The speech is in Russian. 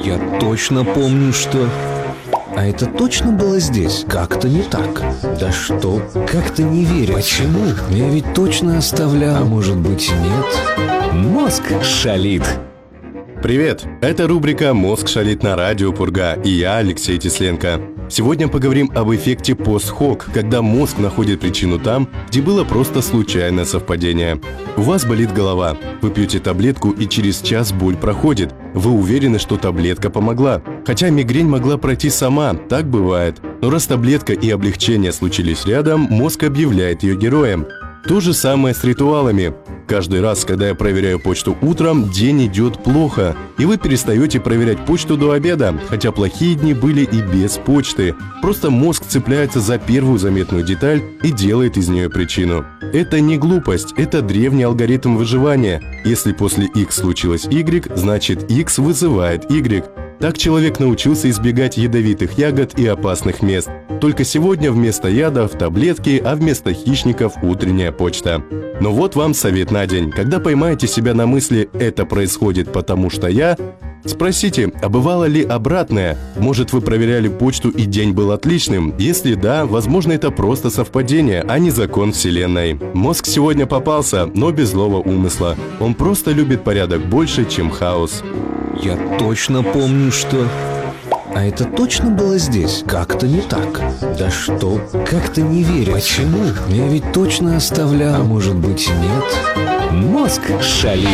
Я точно помню, что... А это точно было здесь? Как-то не так. Да что? Как-то не верю. Почему? Я ведь точно оставлял. А может быть, нет? Мозг шалит. Привет! Это рубрика «Мозг шалит» на радио Пурга, и я, Алексей Тесленко. Сегодня поговорим об эффекте пост-хок, когда мозг находит причину там, где было просто случайное совпадение. У вас болит голова, вы пьете таблетку, и через час боль проходит. Вы уверены, что таблетка помогла. Хотя мигрень могла пройти сама, так бывает. Но раз таблетка и облегчение случились рядом, мозг объявляет ее героем. То же самое с ритуалами. Каждый раз, когда я проверяю почту утром, день идет плохо, и вы перестаете проверять почту до обеда, хотя плохие дни были и без почты. Просто мозг цепляется за первую заметную деталь и делает из нее причину. Это не глупость, это древний алгоритм выживания. Если после X случилось Y, значит X вызывает Y. Так человек научился избегать ядовитых ягод и опасных мест. Только сегодня вместо ядов таблетки, а вместо хищников утренняя почта. Но вот вам совет на день. Когда поймаете себя на мысли «это происходит потому что я», спросите, а бывало ли обратное? Может, вы проверяли почту и день был отличным? Если да, возможно, это просто совпадение, а не закон вселенной. Мозг сегодня попался, но без злого умысла. Он просто любит порядок больше, чем хаос. Я точно помню, что... А это точно было здесь? Как-то не так. Да что? Как-то не верю. Почему? Я ведь точно оставлял. А может быть, нет? Мозг шалит.